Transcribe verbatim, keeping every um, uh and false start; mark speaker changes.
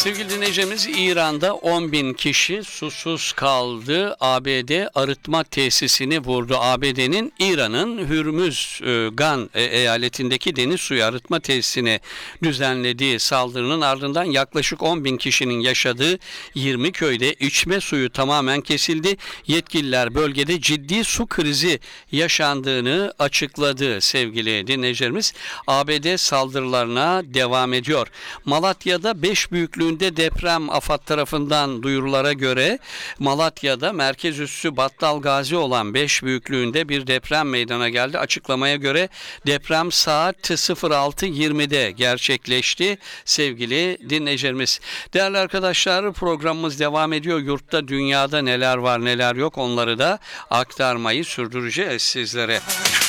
Speaker 1: Sevgili dinleyicimiz, İran'da on bin kişi susuz kaldı. A B D arıtma tesisini vurdu. A B D'nin İran'ın Hürmüz e, Gan e, eyaletindeki deniz suyu arıtma tesisine düzenlediği saldırının ardından yaklaşık on bin kişinin yaşadığı yirmi köyde içme suyu tamamen kesildi. Yetkililer bölgede ciddi su krizi yaşandığını açıkladı sevgili dinleyicilerimiz. A B D saldırılarına devam ediyor. Malatya'da beş büyüklüğünde deprem AFAD tarafından duyurulara göre Malatya'da merkez üssü Battalgazi olan beş büyüklüğünde bir deprem meydana geldi. Açıklamaya göre deprem saat sıfır altı yirmide gerçekleşti sevgili dinleyicilerimiz. Değerli arkadaşlar, programımız devam ediyor. Yurtta, dünyada neler var neler yok onları da aktarmayı sürdüreceğiz sizlere.